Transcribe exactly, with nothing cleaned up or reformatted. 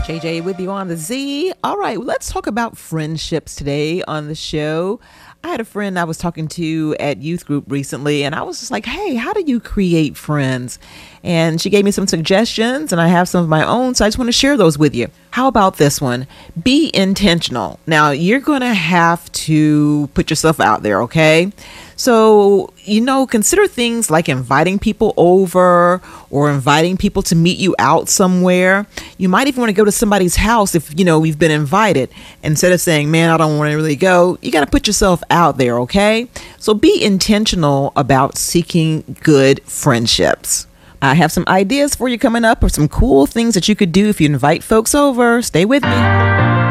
J J with you on the Z. All right, well, let's talk about friendships today on the show. I had a friend I was talking to at youth group recently, and I was just like, hey, how do you create friends? And she gave me some suggestions, and I have some of my own, so I just want to share those with you. How about this one? Be intentional. Now, you're going to have to put yourself out there, okay? So, you know, consider things like inviting people over or inviting people to meet you out somewhere. You might even want to go to somebody's house if, you know, you've been invited. Instead of saying, man, I don't want to really go, you got to put yourself out there, okay? So be intentional about seeking good friendships. I have some ideas for you coming up of some cool things that you could do if you invite folks over. Stay with me.